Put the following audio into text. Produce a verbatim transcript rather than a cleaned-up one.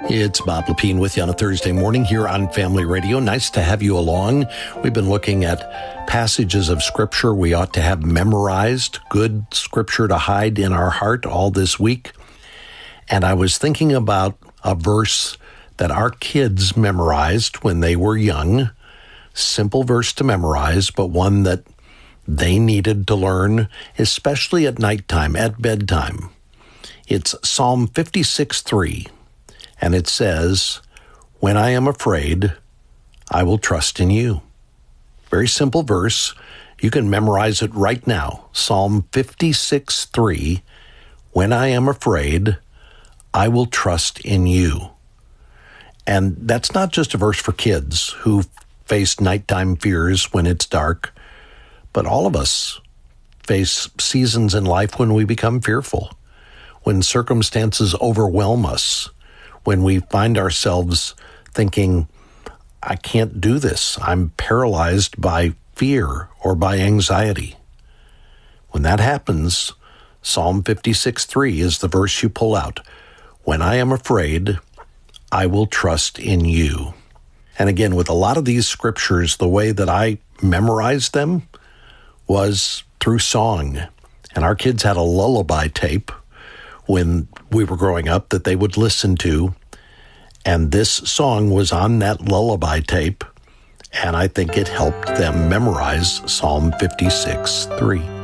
It's Bob Lepine with you on a Thursday morning here on Family Radio. Nice to have you along. We've been looking at passages of Scripture we ought to have memorized, good Scripture to hide in our heart all this week. And I was thinking about a verse that our kids memorized when they were young. Simple verse to memorize, but one that they needed to learn, especially at nighttime, at bedtime. It's Psalm fifty-six three. And it says, "When I am afraid, I will trust in you." Very simple verse. You can memorize it right now. Psalm fifty-six three. "When I am afraid, I will trust in you." And that's not just a verse for kids who face nighttime fears when it's dark, but all of us face seasons in life when we become fearful, when circumstances overwhelm us, when we find ourselves thinking, I can't do this. I'm paralyzed by fear or by anxiety. When that happens, Psalm fifty-six three is the verse you pull out. When I am afraid, I will trust in you. And again, with a lot of these scriptures, the way that I memorized them was through song. And our kids had a lullaby tape when we were growing up that they would listen to. And this song was on that lullaby tape. And I think it helped them memorize Psalm fifty-six three.